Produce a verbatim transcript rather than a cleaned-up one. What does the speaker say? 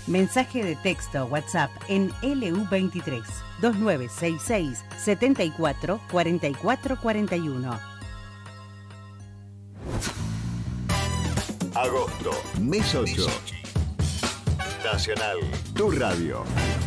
Mensaje de texto o WhatsApp en L U veintitrés dos nueve seis seis setenta y cuatro cuarenta y cuatro cuarenta y uno. Agosto, mes ocho. Nacional, tu radio.